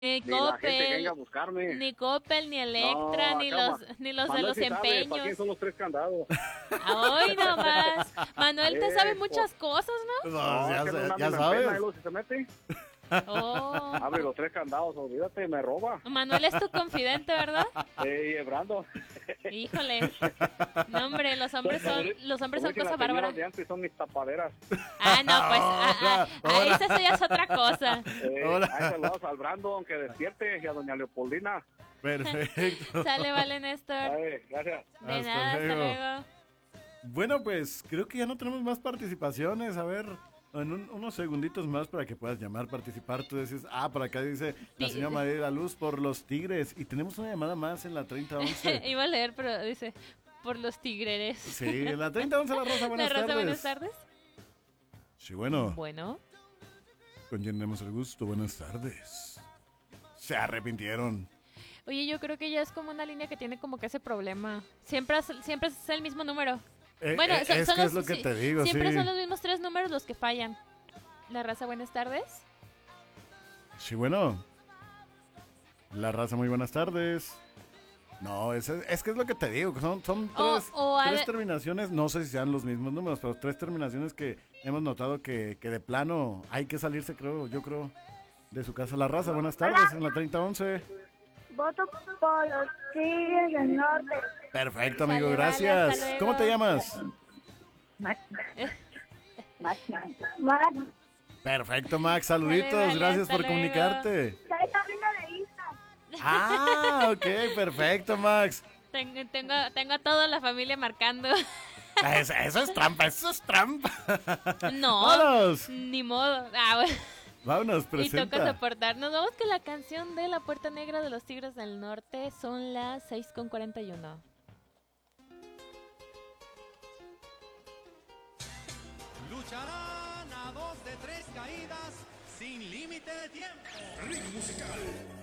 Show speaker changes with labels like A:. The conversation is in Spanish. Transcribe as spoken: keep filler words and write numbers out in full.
A: Ni
B: Ni la gente que venga a
A: Coppel,
B: buscarme.
A: ni Coppel, ni Electra,
B: No,
A: ni
B: acá
A: los,
B: Ma-
A: ni los de
B: Manuel
A: los
B: sí sabe para quién
A: empeños.
B: son los tres candados.
A: Hoy nomás. Manuel te sabe
B: Eh,
A: muchas cosas,
C: No,
B: No,
C: ya,
B: que no
C: sa-
B: anda
C: ya
B: en pena,
C: sabes.
B: él si se mete,
A: ¿no? Oh.
B: abre los tres candados, olvídate, me roba.
A: Manuel es tu confidente, ¿verdad?
B: Eh, Brando.
A: Híjole. No, hombre, los hombres son, los hombres son
B: Como dicen
A: cosa
B: las
A: bárbara.
B: señoras de antes, son mis tapaderas.
A: Ah, no, pues, ah, ah, ah,
C: Ahora.
A: esa sí es otra cosa.
B: Eh,
C: Hola.
B: ahí saludos al Brando, aunque despierte, y a doña Leopoldina.
C: Perfecto.
A: Sale, vale, Néstor.
B: Ay, gracias.
A: De
C: Hasta
A: nada, hasta
C: luego.
A: luego.
C: Bueno, pues creo que ya no tenemos más participaciones. A ver, en un- unos segunditos más para que puedas llamar, participar. Tú dices, ah, por acá dice la
A: Ti-
C: señora María de la Luz por los Tigres. Y tenemos una llamada más en la treinta once.
A: Iba a leer, pero dice, por los tigreres.
C: Sí, en la treinta once La Rosa, buenas
A: La Rosa,
C: tardes.
A: buenas tardes.
C: Sí, bueno,
A: Bueno,
C: con quien tenemos el gusto, buenas tardes. Se arrepintieron.
A: oye, yo creo que ya es como una línea que tiene como que ese problema. Siempre es, siempre es el mismo número.
C: Eh,
A: Bueno,
C: eh,
A: son,
C: es
A: son
C: que
A: los,
C: es lo que
A: sí,
C: te digo,
A: siempre
C: sí.
A: son los mismos tres números los que fallan. La Raza, buenas tardes.
C: Sí, bueno. La Raza, muy buenas tardes. No, es, es que es lo que te digo, que son, son
A: O-
C: tres,
A: o a
C: tres
A: ver-
C: terminaciones, no sé si sean los mismos números, pero tres terminaciones que hemos notado que, que de plano hay que salirse, creo, yo creo, de su casa. La Raza, buenas tardes, en la treinta once.
D: Voto por los Tigres del Norte.
C: Perfecto, amigo,
A: Sale, vale,
C: gracias.
A: hasta luego.
C: ¿Cómo te llamas?
D: Max. Max.
C: Perfecto, Max, saluditos,
A: Vale, vale,
C: gracias
A: hasta
C: por
A: luego.
C: comunicarte.
D: Soy sobrina de Isa.
C: Ah, ok, perfecto, Max.
A: Tengo, tengo, tengo a toda la familia marcando.
C: Eso, eso es trampa, eso es trampa.
A: No,
C: Vámonos,
A: ni modo. Ah, bueno.
C: vámonos,
A: Y toca
C: presenta.
A: soportar. Nos vamos con la canción de La Puerta Negra de los Tigres del Norte. Son las seis con cuarenta y uno.
E: Lucharán a dos de tres caídas sin límite de tiempo.
F: Ritmo musical.